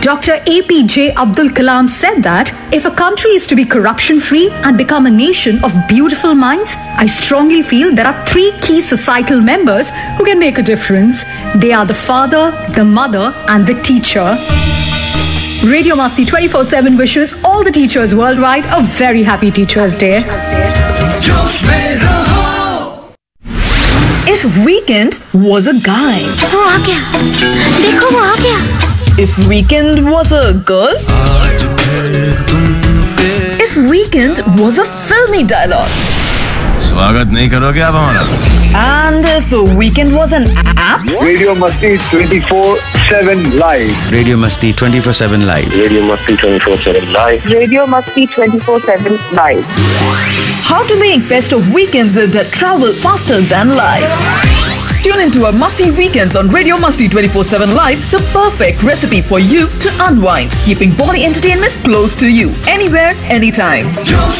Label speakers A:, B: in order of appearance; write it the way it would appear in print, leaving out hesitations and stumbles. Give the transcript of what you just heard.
A: Dr. APJ Abdul Kalam said that if a country is to be corruption-free and become a nation of beautiful minds, I strongly feel there are three key societal members who can make a difference. They are the father, the mother, and the teacher. Radio Masti 24/7 wishes all the teachers worldwide a very happy Teachers' Day.
B: If Weekend was a guy,
C: वो आ गया, देखो वो आ गया.
B: if Weekend was a girl, if Weekend was a filmy dialogue,
D: स्वागत नहीं करोगे आप हमारा?
B: and if Weekend was an app,
E: Radio Masti 24/7 live.
D: Radio मस्ती 24/7 live.
E: Radio Masti 24/7 live.
F: Radio Masti 24/7 live.
B: how to make best of weekends that travel faster than light. Tune into our Masti Weekends on Radio Masti 24/7 Live, the perfect recipe for you to unwind, keeping body entertainment close to you, anywhere, anytime.